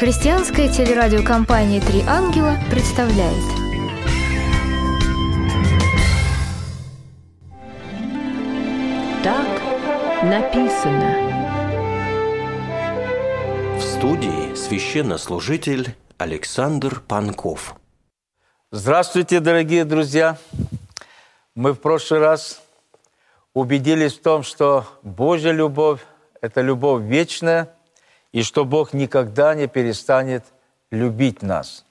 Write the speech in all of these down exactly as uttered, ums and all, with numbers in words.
Христианская телерадиокомпания «Три ангела» представляет. Так написано. В студии священнослужитель Александр Панков. Здравствуйте, дорогие друзья! Мы в прошлый раз убедились в том, что Божья любовь – это любовь вечная, и что Бог никогда не перестанет любить нас.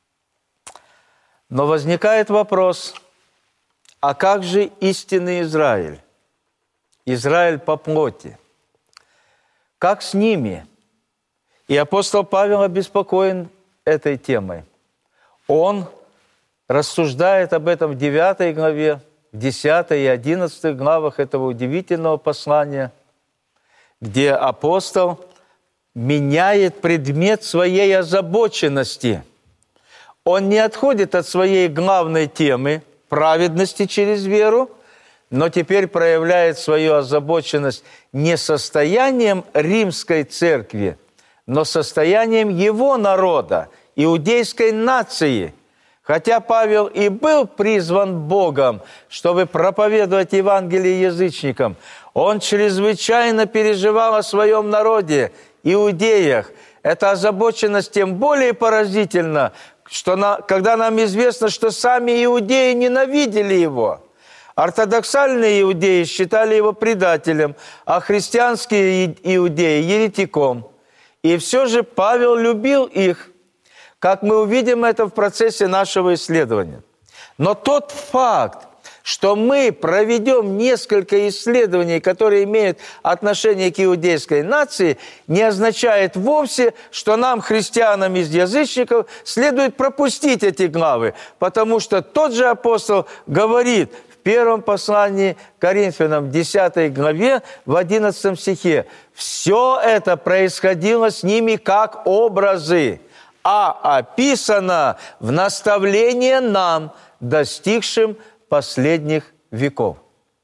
Но возникает вопрос, а как же истинный Израиль? Израиль по плоти. Как с ними? И апостол Павел обеспокоен этой темой. Он рассуждает об этом в девятой главе, в десятой и одиннадцатой главах этого удивительного послания, где апостол меняет предмет своей озабоченности. Он не отходит от своей главной темы праведности через веру, но теперь проявляет свою озабоченность не состоянием римской церкви, но состоянием его народа, иудейской нации. Хотя Павел и был призван Богом, чтобы проповедовать Евангелие язычникам, он чрезвычайно переживал о своем народе, иудеях. Эта озабоченность тем более поразительна, что на, когда нам известно, что сами иудеи ненавидели его. Ортодоксальные иудеи считали его предателем, а христианские иудеи – еретиком. И все же Павел любил их, как мы увидим это в процессе нашего исследования. Но тот факт, что мы проведем несколько исследований, которые имеют отношение к иудейской нации, не означает вовсе, что нам, христианам из язычников, следует пропустить эти главы, потому что тот же апостол говорит в первом послании к Коринфянам, в десятой главе, в одиннадцатом стихе, «Все это происходило с ними как образы, а описано в наставление нам, достигшим последних веков».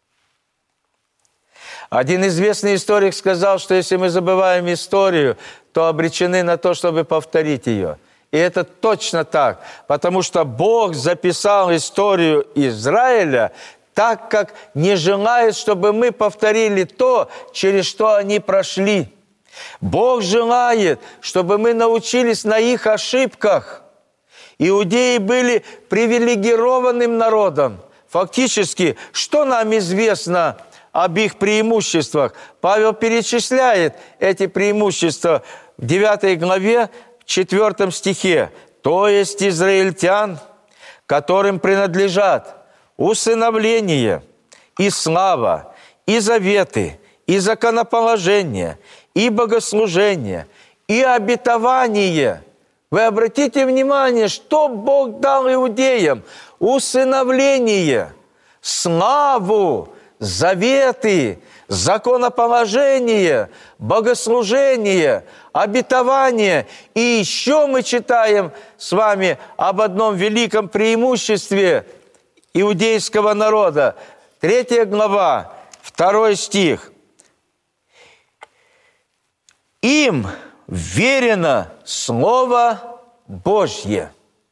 Один известный историк сказал, что если мы забываем историю, то обречены на то, чтобы повторить ее. И это точно так, потому что Бог записал историю Израиля так, как не желает, чтобы мы повторили то, через что они прошли. Бог желает, чтобы мы научились на их ошибках. Иудеи были привилегированным народом. Фактически, что нам известно об их преимуществах? Павел перечисляет эти преимущества в девятой главе, в четвёртом стихе. «То есть израильтян, которым принадлежат усыновление, и слава, и заветы, и законоположение, и богослужение, и обетование». Вы обратите внимание, что Бог дал иудеям? Усыновление, славу, заветы, законоположение, богослужение, обетование. И еще мы читаем с вами об одном великом преимуществе иудейского народа. Третья глава, второй стих. «Им верено Слово Божье».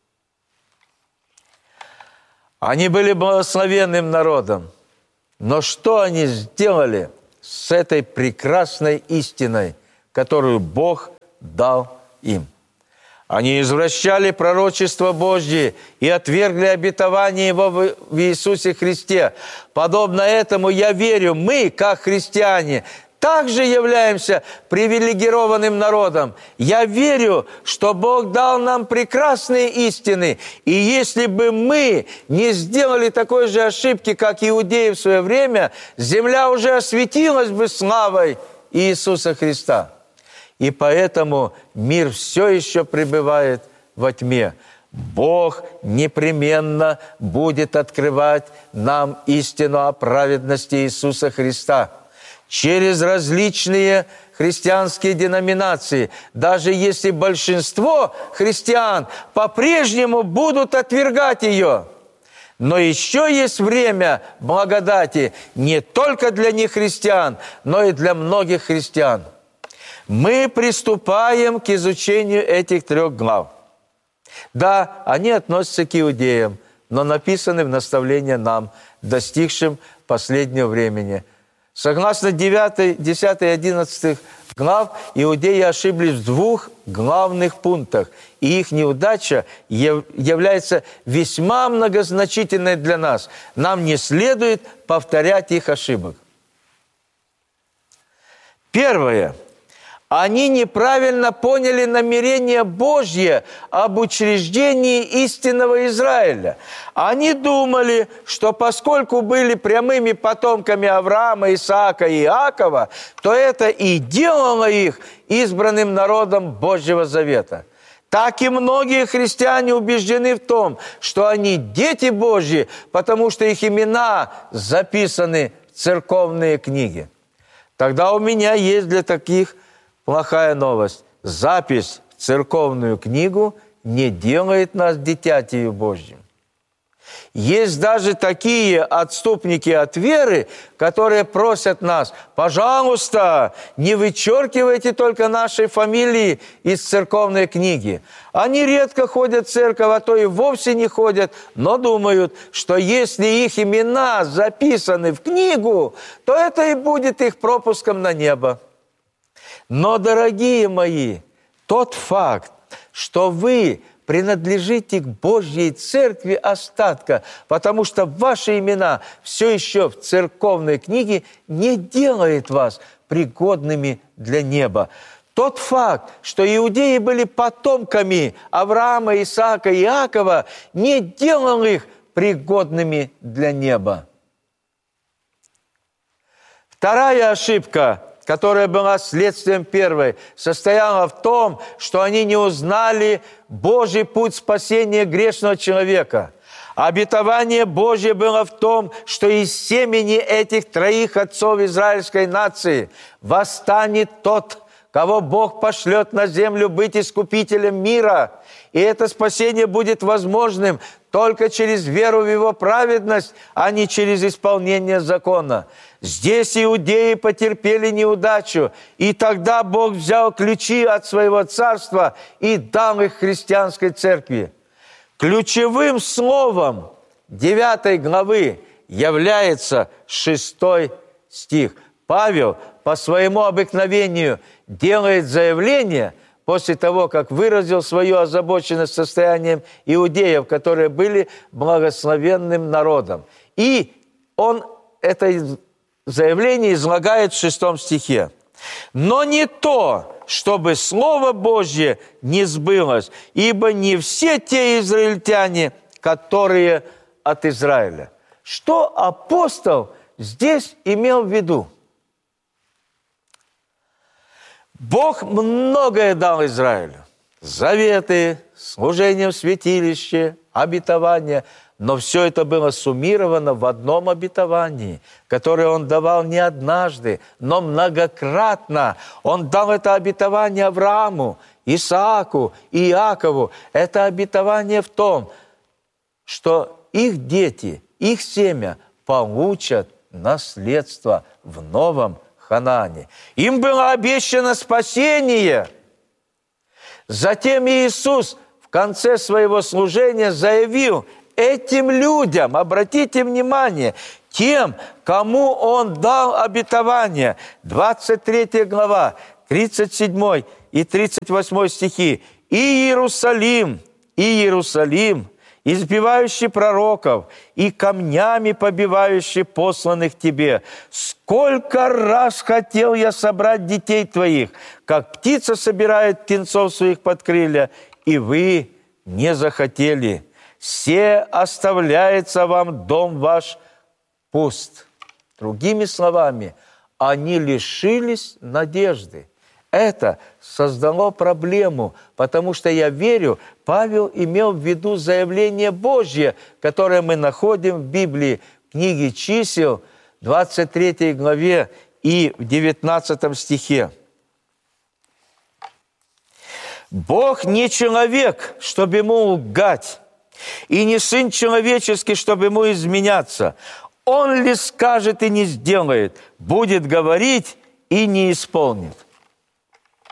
Они были благословенным народом. Но что они сделали с этой прекрасной истиной, которую Бог дал им? Они извращали пророчество Божье и отвергли обетование Его в Иисусе Христе. Подобно этому, я верю, мы, как христиане, также являемся привилегированным народом. Я верю, что Бог дал нам прекрасные истины. И если бы мы не сделали такой же ошибки, как иудеи в свое время, земля уже осветилась бы славой Иисуса Христа. И поэтому мир все еще пребывает во тьме. Бог непременно будет открывать нам истину о праведности Иисуса Христа через различные христианские деноминации, даже если большинство христиан по-прежнему будут отвергать ее. Но еще есть время благодати не только для нехристиан, но и для многих христиан. Мы приступаем к изучению этих трех глав. Да, они относятся к иудеям, но написаны в наставление нам, достигшим последнего времени. Согласно девятой, десятой и одиннадцатой глав, иудеи ошиблись в двух главных пунктах, и их неудача является весьма многозначительной для нас. Нам не следует повторять их ошибок. Первое. Они неправильно поняли намерение Божье об учреждении истинного Израиля. Они думали, что поскольку были прямыми потомками Авраама, Исаака и Иакова, то это и делало их избранным народом Божьего Завета. Так и многие христиане убеждены в том, что они дети Божьи, потому что их имена записаны в церковные книги. Тогда у меня есть для таких плохая новость. Запись в церковную книгу не делает нас дитятью Божьим. Есть даже такие отступники от веры, которые просят нас: пожалуйста, не вычеркивайте только наши фамилии из церковной книги. Они редко ходят в церковь, а то и вовсе не ходят, но думают, что если их имена записаны в книгу, то это и будет их пропуском на небо. Но, дорогие мои, тот факт, что вы принадлежите к Божьей Церкви остатка, потому что ваши имена все еще в церковной книге, не делает вас пригодными для неба. Тот факт, что иудеи были потомками Авраама, Исаака и Иакова, не делал их пригодными для неба. Вторая ошибка, которая была следствием первой, состояла в том, что они не узнали Божий путь спасения грешного человека. Обетование Божье было в том, что из семени этих троих отцов израильской нации восстанет тот, кого Бог пошлет на землю быть искупителем мира. И это спасение будет возможным только через веру в Его праведность, а не через исполнение закона. Здесь иудеи потерпели неудачу, и тогда Бог взял ключи от своего царства и дал их христианской церкви. Ключевым словом девятой главы является шестой стих. Павел по своему обыкновению делает заявление после того, как выразил свою озабоченность состоянием иудеев, которые были благословенным народом. И он это заявление излагает в шестом стихе. «Но не то, чтобы Слово Божье не сбылось, ибо не все те израильтяне, которые от Израиля». Что апостол здесь имел в виду? Бог многое дал Израилю. Заветы, служение в святилище, обетования. Но все это было суммировано в одном обетовании, которое Он давал не однажды, но многократно. Он дал это обетование Аврааму, Исааку и Иакову. Это обетование в том, что их дети, их семя получат наследство в новом Ханаане. Им было обещано спасение. Затем Иисус в конце своего служения заявил этим людям, обратите внимание, тем, кому Он дал обетование, двадцать третья глава, тридцать седьмой и тридцать восьмой стихи. «И Иерусалим, и Иерусалим, избивающий пророков и камнями побивающий посланных тебе, сколько раз хотел я собрать детей твоих, как птица собирает птенцов своих под крылья, и вы не захотели. Се оставляется вам дом ваш пуст». Другими словами, они лишились надежды. Это создало проблему, потому что, я верю, Павел имел в виду заявление Божье, которое мы находим в Библии, в книге Чисел, двадцать третьей главе и в девятнадцатом стихе. «Бог не человек, чтобы ему лгать, и не сын человеческий, чтобы ему изменяться. Он ли скажет и не сделает, будет говорить и не исполнит».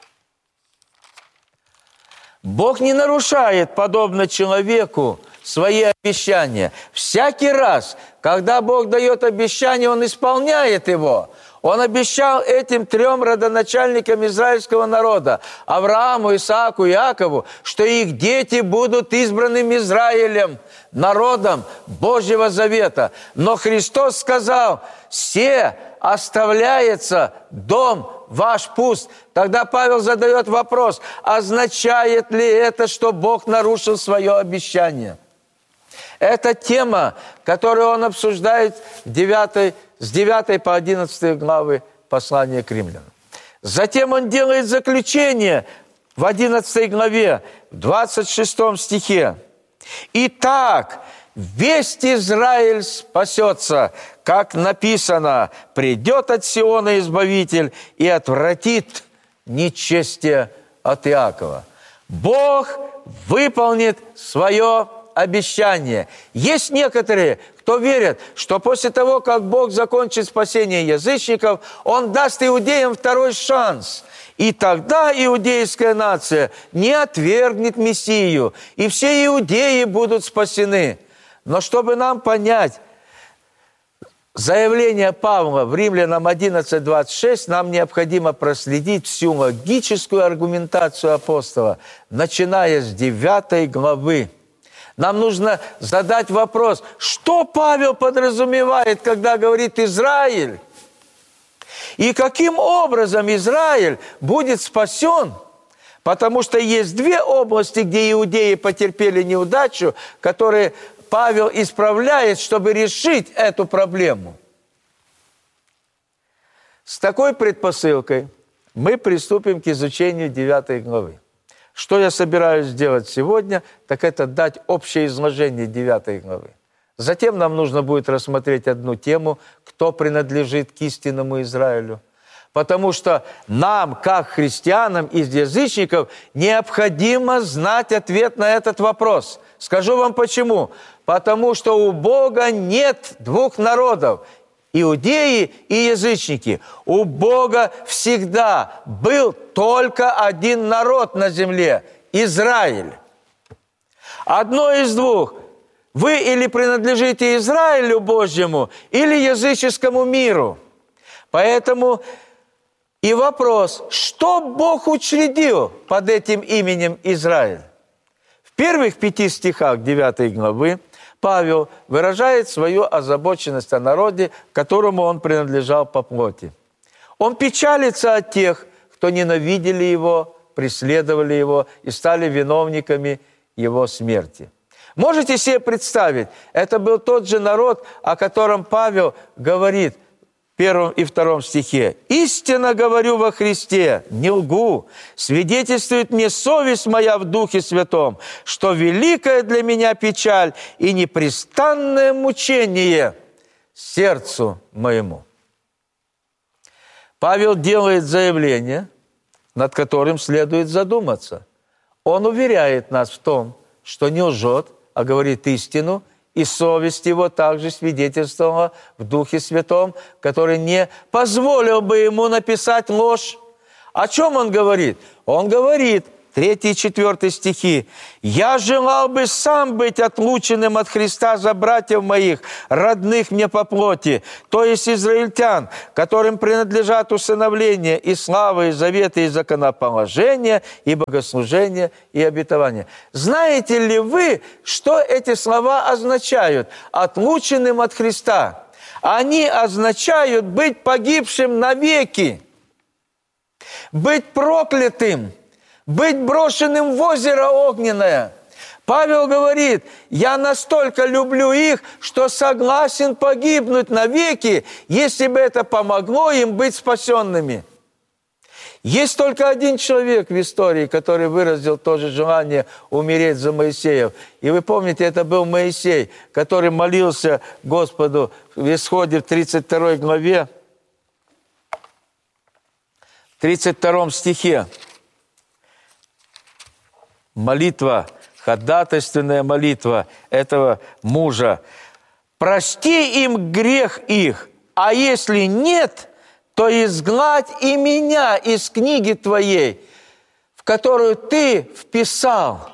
Бог не нарушает, подобно человеку, свои обещания. Всякий раз, когда Бог дает обещание, Он исполняет его. Он обещал этим трем родоначальникам израильского народа, Аврааму, Исааку и Иакову, что их дети будут избранным Израилем, народом Божьего Завета. Но Христос сказал: «Се оставляется дом ваш пуст». Тогда Павел задает вопрос: означает ли это, что Бог нарушил свое обещание? Это тема, которую он обсуждает в девятой, с девятой по одиннадцатой главы послания к римлянам. Затем он делает заключение в одиннадцатой главе, в двадцать шестом стихе. «Итак, весь Израиль спасется, как написано: придет от Сиона Избавитель и отвратит нечестие от Иакова». Бог выполнит свое обещание. Есть некоторые, кто верят, что после того, как Бог закончит спасение язычников, Он даст иудеям второй шанс. И тогда иудейская нация не отвергнет Мессию, и все иудеи будут спасены. Но чтобы нам понять заявление Павла в Римлянам одиннадцать двадцать шесть, нам необходимо проследить всю логическую аргументацию апостола, начиная с девятой главы. Нам нужно задать вопрос, что Павел подразумевает, когда говорит «Израиль», и каким образом Израиль будет спасен, потому что есть две области, где иудеи потерпели неудачу, которые Павел исправляет, чтобы решить эту проблему. С такой предпосылкой мы приступим к изучению девятой главы. Что я собираюсь сделать сегодня, так это дать общее изложение девятой главы. Затем нам нужно будет рассмотреть одну тему, кто принадлежит к истинному Израилю. Потому что нам, как христианам из язычников, необходимо знать ответ на этот вопрос. Скажу вам почему. Потому что у Бога нет двух народов – иудеи и язычники. У Бога всегда был только один народ на земле – Израиль. Одно из двух. Вы или принадлежите Израилю Божьему, или языческому миру. Поэтому и вопрос, что Бог учредил под этим именем Израиль? В первых пяти стихах девятой главы Павел выражает свою озабоченность о народе, которому он принадлежал по плоти. Он печалится от тех, кто ненавидели его, преследовали его и стали виновниками его смерти. Можете себе представить, это был тот же народ, о котором Павел говорит в первом и втором стихе. «Истинно говорю во Христе, не лгу, свидетельствует мне совесть моя в Духе Святом, что великая для меня печаль и непрестанное мучение сердцу моему». Павел делает заявление, над которым следует задуматься. Он уверяет нас в том, что не лжет, а говорит истину, и совесть его также свидетельствовала в Духе Святом, который не позволил бы ему написать ложь. О чем он говорит? Он говорит, третий и четвертый стихи, «Я желал бы сам быть отлученным от Христа за братьев моих, родных мне по плоти, то есть израильтян, которым принадлежат усыновление и слава, и заветы, и законоположение, и богослужение, и обетование». Знаете ли вы, что эти слова означают? «Отлученным от Христа». Они означают быть погибшим навеки, быть проклятым, быть брошенным в озеро огненное. Павел говорит, я настолько люблю их, что согласен погибнуть навеки, если бы это помогло им быть спасенными. Есть только один человек в истории, который выразил то же желание умереть за Моисеев. И вы помните, это был Моисей, который молился Господу в Исходе в тридцать второй главе, в тридцать втором стихе. Молитва, ходатайственная молитва этого мужа. «Прости им грех их, а если нет, то изгладь и меня из книги твоей». В в которую ты вписал.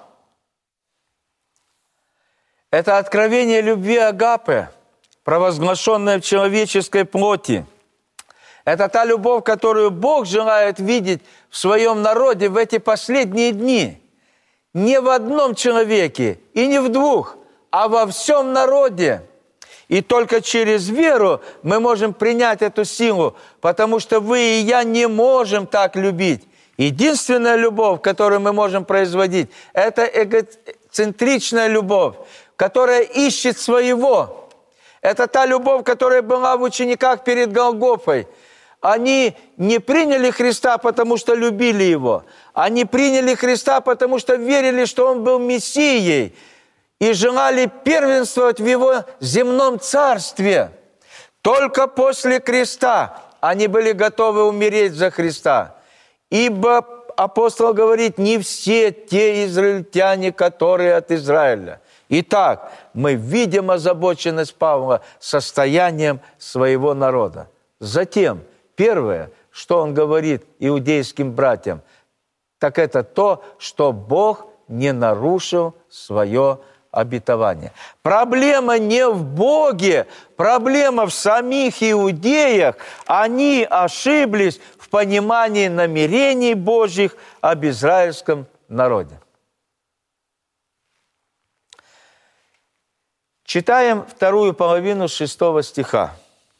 Это откровение любви агапы, провозглашенное в человеческой плоти. Это та любовь, которую Бог желает видеть в своем народе в эти последние дни. Не в одном человеке и не в двух, а во всем народе. И только через веру мы можем принять эту силу, потому что вы и я не можем так любить. Единственная любовь, которую мы можем производить, это эгоцентричная любовь, которая ищет своего. Это та любовь, которая была в учениках перед Голгофой. Они не приняли Христа, потому что любили Его. Они приняли Христа, потому что верили, что Он был Мессией, и желали первенствовать в Его земном царстве. Только после креста они были готовы умереть за Христа. Ибо апостол говорит, не все те израильтяне, которые от Израиля. Итак, мы видим озабоченность Павла состоянием своего народа. Затем, первое, что он говорит иудейским братьям, так это то, что Бог не нарушил свое обетование. Проблема не в Боге, проблема в самих иудеях. Они ошиблись в понимании намерений Божьих об израильском народе. Читаем вторую половину шестого стиха.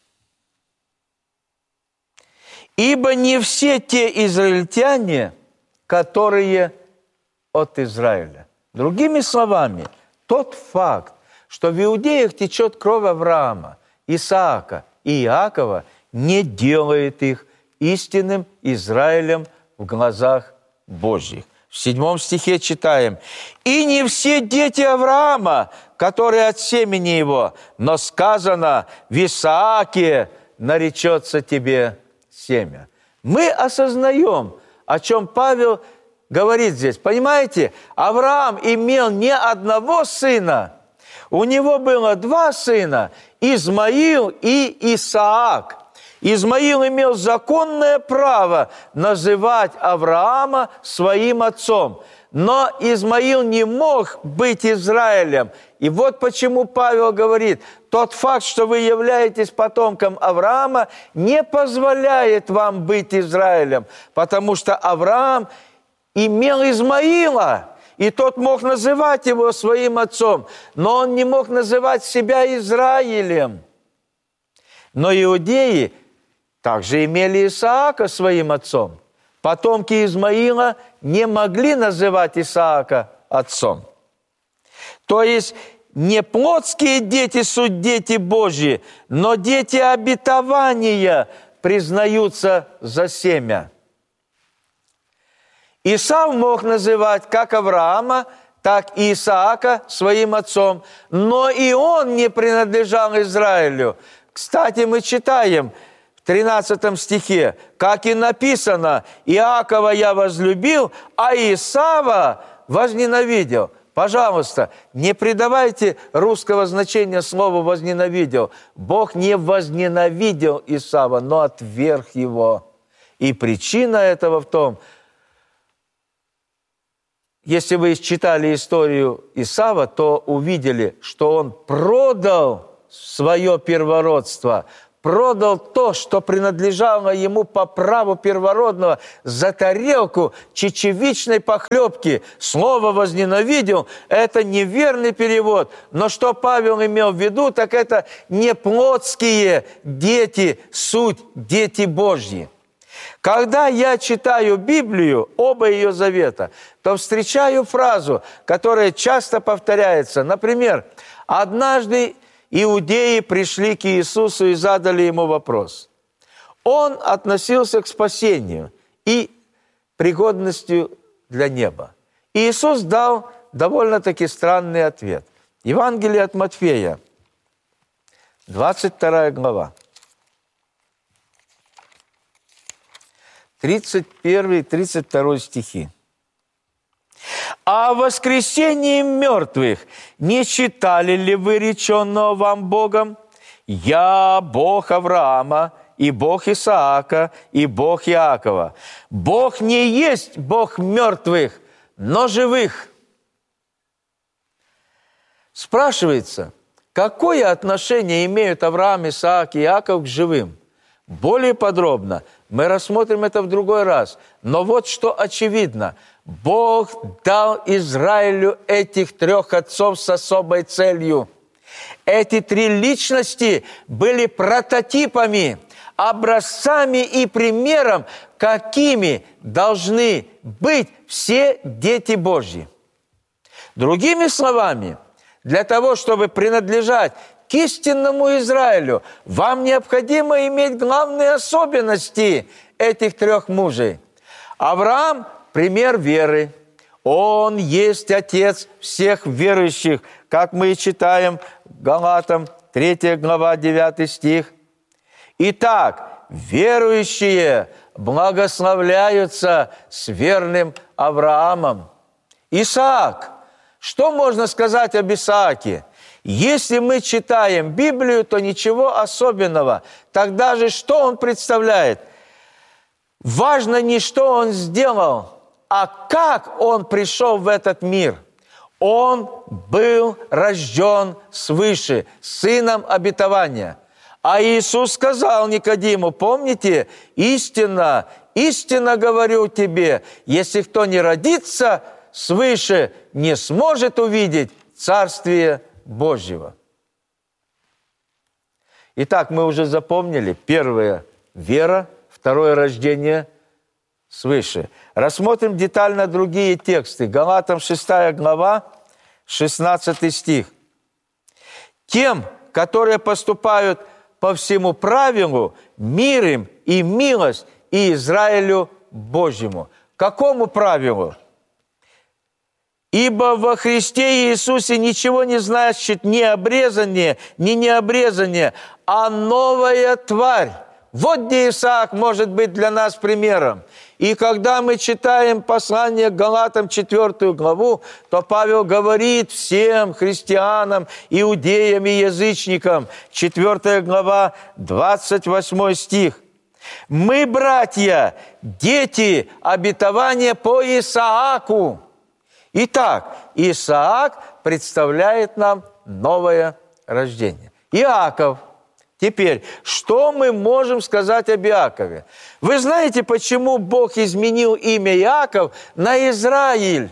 «Ибо не все те израильтяне, которые от Израиля». Другими словами, тот факт, что в иудеях течет кровь Авраама, Исаака и Иакова, не делает их истинным Израилем в глазах Божьих. В седьмом стихе читаем: «И не все дети Авраама, которые от семени его, но сказано, в Исааке наречется тебе семя». Мы осознаем, о чем Павел говорит здесь. Понимаете, Авраам имел не одного сына, у него было два сына, Измаил и Исаак. Измаил имел законное право называть Авраама своим отцом, но Измаил не мог быть Израилем. И вот почему Павел говорит, тот факт, что вы являетесь потомком Авраама, не позволяет вам быть Израилем, потому что Авраам имел Измаила, и тот мог называть его своим отцом, но он не мог называть себя Израилем. Но иудеи также имели Исаака своим отцом. Потомки Измаила не могли называть Исаака отцом. То есть не плотские дети суть дети Божьи, но дети обетования признаются за семя. Исав мог называть как Авраама, так и Исаака своим отцом, но и он не принадлежал Израилю. Кстати, мы читаем в тринадцатом стихе, как и написано, «Иакова я возлюбил, а Исава возненавидел». Пожалуйста, не придавайте русского значения слову «возненавидел». Бог не возненавидел Исава, но отверг его. И причина этого в том, если вы читали историю Исава, то увидели, что он продал свое первородство, продал то, что принадлежало ему по праву первородного, за тарелку чечевичной похлебки. Слово «возненавидел» – это неверный перевод. Но что Павел имел в виду, так это не плотские дети, суть дети Божьи. Когда я читаю Библию, оба ее завета, то встречаю фразу, которая часто повторяется. Например, однажды иудеи пришли к Иисусу и задали ему вопрос. Он относился к спасению и пригодностью для неба. И Иисус дал довольно-таки странный ответ. Евангелие от Матфея, двадцать вторая глава. тридцать первый и тридцать второй стихи. «А о воскресении мертвых не читали ли вы реченного вам Богом? Я Бог Авраама, и Бог Исаака, и Бог Иакова. Бог не есть Бог мертвых, но живых. Спрашивается, какое отношение имеют Авраам, Исаак и Иаков к живым? Более подробно мы рассмотрим это в другой раз. Но вот что очевидно. Бог дал Израилю этих трех отцов с особой целью. Эти три личности были прототипами, образцами и примером, какими должны быть все дети Божьи. Другими словами, для того, чтобы принадлежать к истинному Израилю, вам необходимо иметь главные особенности этих трех мужей. Авраам – пример веры. Он есть отец всех верующих, как мы и читаем Галатам, третья глава, девятый стих. Итак, верующие благословляются с верным Авраамом. Исаак. Что можно сказать об Исааке? Если мы читаем Библию, то ничего особенного. Тогда же что он представляет? Важно не что он сделал, а как он пришел в этот мир. Он был рожден свыше, сыном обетования. А Иисус сказал Никодиму, помните, истинно, истинно говорю тебе, если кто не родится свыше, не сможет увидеть Царствие Божьего. Итак, мы уже запомнили, первое – вера, второе – рождение свыше. Рассмотрим детально другие тексты. Галатам шестая глава, шестнадцатый стих. «Тем, которые поступают по всему правилу, мир им и милость и Израилю Божьему». Какому правилу? «Ибо во Христе Иисусе ничего не значит ни обрезание, ни необрезание, а новая тварь». Вот где Исаак может быть для нас примером. И когда мы читаем послание к Галатам четвертую главу, то Павел говорит всем христианам, иудеям и язычникам, четвертая глава, двадцать восьмой стих. «Мы, братья, дети обетования по Исааку». Итак, Исаак представляет нам новое рождение. Иаков. Теперь, что мы можем сказать об Иакове? Вы знаете, почему Бог изменил имя Иаков на Израиль?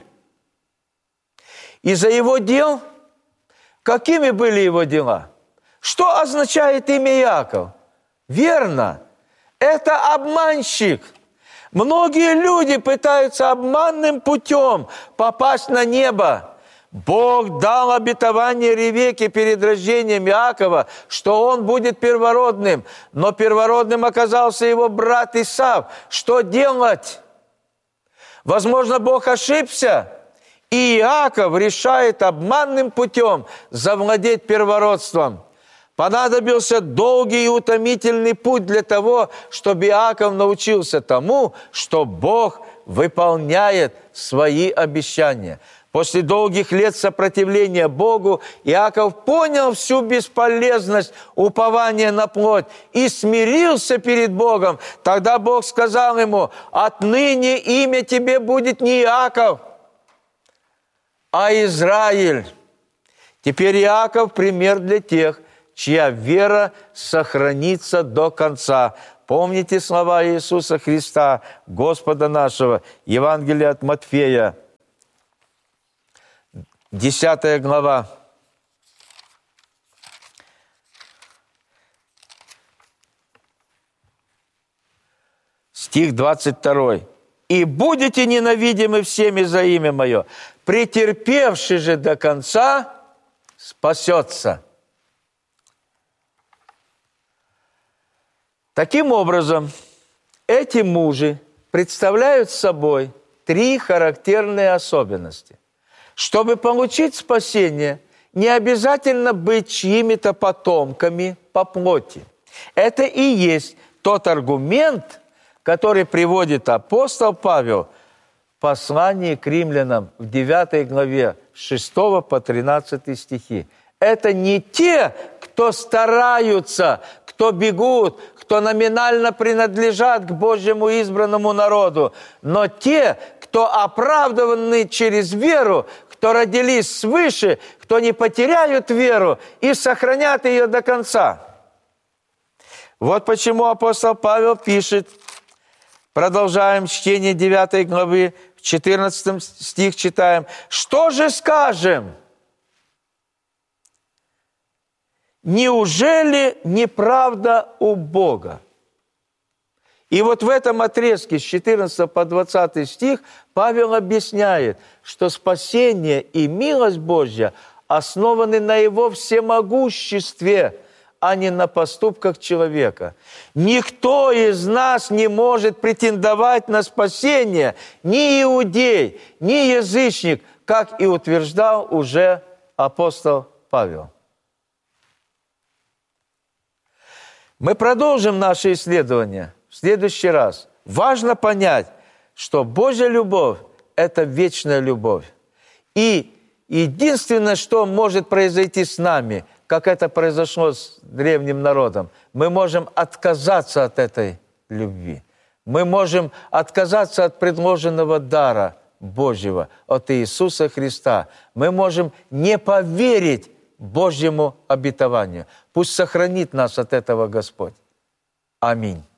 Из-за его дел? Какими были его дела? Что означает имя Иаков? Верно, это обманщик. Многие люди пытаются обманным путем попасть на небо. Бог дал обетование Ревекке перед рождением Иакова, что он будет первородным. Но первородным оказался его брат Исав. Что делать? Возможно, Бог ошибся, и Иаков решает обманным путем завладеть первородством. Понадобился долгий и утомительный путь для того, чтобы Иаков научился тому, что Бог выполняет свои обещания. После долгих лет сопротивления Богу Иаков понял всю бесполезность упования на плоть и смирился перед Богом. Тогда Бог сказал ему: «Отныне имя тебе будет не Иаков, а Израиль». Теперь Иаков – пример для тех, чья вера сохранится до конца. Помните слова Иисуса Христа, Господа нашего, Евангелие от Матфея, десятая глава. Стих двадцать второй. «И будете ненавидимы всеми за имя Мое, претерпевший же до конца спасется». Таким образом, эти мужи представляют собой три характерные особенности. Чтобы получить спасение, не обязательно быть чьими-то потомками по плоти. Это и есть тот аргумент, который приводит апостол Павел в послании к римлянам в девятой главе, с шестого по тринадцатый стихи. это не те, кто стараются, кто бегут, кто номинально принадлежат к Божьему избранному народу, но те, кто оправданы через веру, кто родились свыше, кто не потеряют веру и сохранят ее до конца. Вот почему апостол Павел пишет, продолжаем чтение девятой главы, четырнадцатый стих читаем. «Что же скажем? Неужели неправда у Бога?» И вот в этом отрезке с четырнадцатого по двадцатый стих Павел объясняет, что спасение и милость Божья основаны на Его всемогуществе, а не на поступках человека. Никто из нас не может претендовать на спасение, ни иудей, ни язычник, как и утверждал уже апостол Павел. Мы продолжим наше исследование в следующий раз. Важно понять, что Божья любовь – это вечная любовь. И единственное, что может произойти с нами, как это произошло с древним народом, мы можем отказаться от этой любви. Мы можем отказаться от предложенного дара Божьего, от Иисуса Христа. Мы можем не поверить Божьему обетованию. Пусть сохранит нас от этого Господь. Аминь.